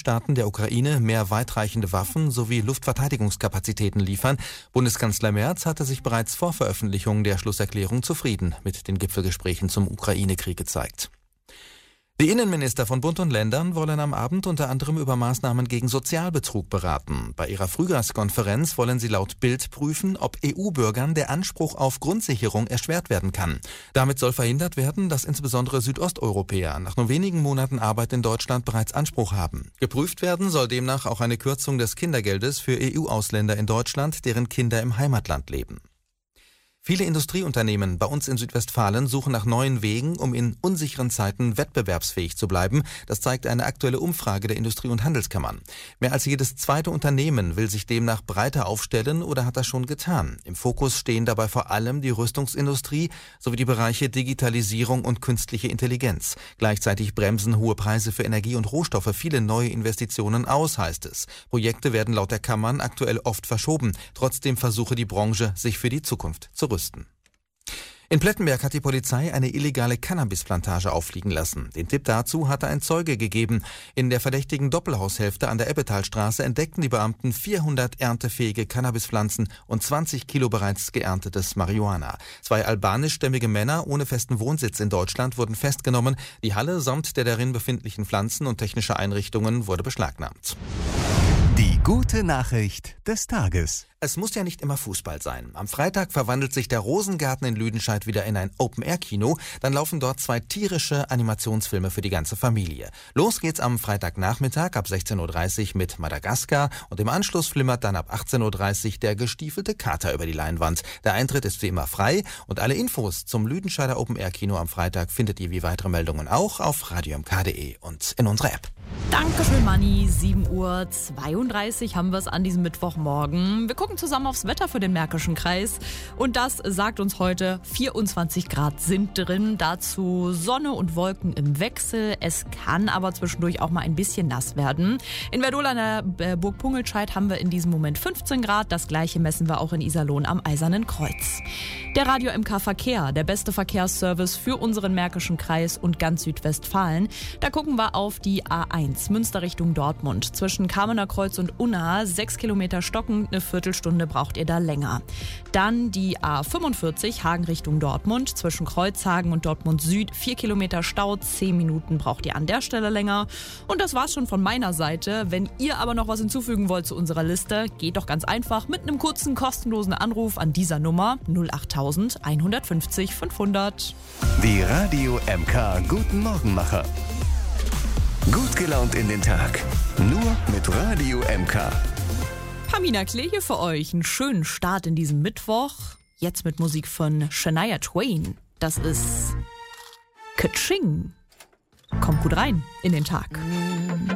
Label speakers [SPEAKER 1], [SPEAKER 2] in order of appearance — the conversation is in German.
[SPEAKER 1] EU-Staaten der Ukraine mehr weitreichende Waffen sowie Luftverteidigungskapazitäten liefern. Bundeskanzler Merz hatte sich bereits vor Veröffentlichung der Schlusserklärung zufrieden mit den Gipfelgesprächen zum Ukraine-Krieg gezeigt. Die Innenminister von Bund und Ländern wollen am Abend unter anderem über Maßnahmen gegen Sozialbetrug beraten. Bei ihrer Frühjahrskonferenz wollen sie laut Bild prüfen, ob EU-Bürgern der Anspruch auf Grundsicherung erschwert werden kann. Damit soll verhindert werden, dass insbesondere Südosteuropäer nach nur wenigen Monaten Arbeit in Deutschland bereits Anspruch haben. Geprüft werden soll demnach auch eine Kürzung des Kindergeldes für EU-Ausländer in Deutschland, deren Kinder im Heimatland leben. Viele Industrieunternehmen bei uns in Südwestfalen suchen nach neuen Wegen, um in unsicheren Zeiten wettbewerbsfähig zu bleiben. Das zeigt eine aktuelle Umfrage der Industrie- und Handelskammern. Mehr als jedes zweite Unternehmen will sich demnach breiter aufstellen oder hat das schon getan. Im Fokus stehen dabei vor allem die Rüstungsindustrie sowie die Bereiche Digitalisierung und künstliche Intelligenz. Gleichzeitig bremsen hohe Preise für Energie und Rohstoffe viele neue Investitionen aus, heißt es. Projekte werden laut der Kammern aktuell oft verschoben. Trotzdem versuche die Branche, sich für die Zukunft zu rüsten. In Plettenberg hat die Polizei eine illegale Cannabisplantage auffliegen lassen. Den Tipp dazu hatte ein Zeuge gegeben. In der verdächtigen Doppelhaushälfte an der Ebbetalstraße entdeckten die Beamten 400 erntefähige Cannabispflanzen und 20 Kilo bereits geerntetes Marihuana. 2 albanischstämmige Männer ohne festen Wohnsitz in Deutschland wurden festgenommen. Die Halle samt der darin befindlichen Pflanzen und technischer Einrichtungen wurde beschlagnahmt.
[SPEAKER 2] Die gute Nachricht des Tages.
[SPEAKER 1] Es muss ja nicht immer Fußball sein. Am Freitag verwandelt sich der Rosengarten in Lüdenscheid wieder in ein Open-Air-Kino. Dann laufen dort 2 tierische Animationsfilme für die ganze Familie. Los geht's am Freitagnachmittag ab 16.30 Uhr mit Madagaskar und im Anschluss flimmert dann ab 18.30 Uhr der gestiefelte Kater über die Leinwand. Der Eintritt ist wie immer frei und alle Infos zum Lüdenscheider Open-Air-Kino am Freitag findet ihr wie weitere Meldungen auch auf radiomk.de und in unserer App.
[SPEAKER 3] Dankeschön, Manni. 7.32 Uhr haben wir es an diesem Mittwochmorgen. Wir gucken zusammen aufs Wetter für den Märkischen Kreis. Und das sagt uns heute, 24 Grad sind drin. Dazu Sonne und Wolken im Wechsel. Es kann aber zwischendurch auch mal ein bisschen nass werden. In Werdohl an der Burg Pungelscheid haben wir in diesem Moment 15 Grad. Das gleiche messen wir auch in Iserlohn am Eisernen Kreuz. Der Radio MK Verkehr, der beste Verkehrsservice für unseren Märkischen Kreis und ganz Südwestfalen. Da gucken wir auf die A1 Münster Richtung Dortmund. Zwischen Kamener Kreuz und Unna 6 Kilometer stockend, eine Viertelstunde braucht ihr da länger. Dann die A45 Hagen Richtung Dortmund. Zwischen Kreuzhagen und Dortmund Süd 4 Kilometer Stau, 10 Minuten braucht ihr an der Stelle länger. Und das war's schon von meiner Seite. Wenn ihr aber noch was hinzufügen wollt zu unserer Liste, geht doch ganz einfach mit einem kurzen kostenlosen Anruf an dieser Nummer 08000 150 500.
[SPEAKER 2] Die Radio MK Guten Morgenmacher. Gut gelaunt in den Tag. Nur mit Radio MK.
[SPEAKER 3] Pamina Klee hier für euch. Einen schönen Start in diesem Mittwoch. Jetzt mit Musik von Shania Twain. Das ist Ka-Ching. Kommt gut rein in den Tag.